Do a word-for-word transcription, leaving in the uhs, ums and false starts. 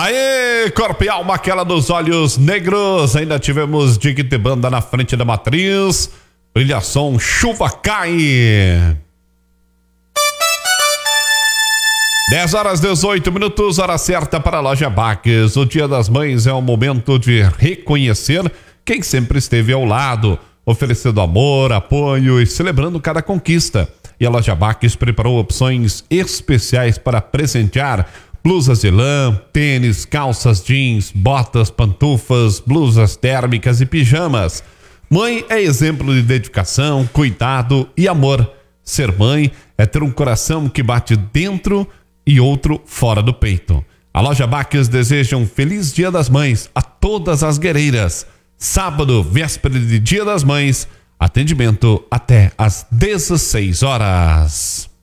Aê, corpo e alma, aquela dos olhos negros. Ainda tivemos Dignity Banda na frente da matriz. Brilha som, chuva cai. dez horas dezoito minutos, hora certa para a Loja Baques. O Dia das Mães é um momento de reconhecer quem sempre esteve ao lado, oferecendo amor, apoio e celebrando cada conquista. E a Loja Baques preparou opções especiais para presentear: blusas de lã, tênis, calças jeans, botas, pantufas, blusas térmicas e pijamas. Mãe é exemplo de dedicação, cuidado e amor. Ser mãe é ter um coração que bate dentro e outro fora do peito. A Loja Baques deseja um feliz Dia das Mães a todas as guerreiras. Sábado, véspera de Dia das Mães, atendimento até às dezesseis horas.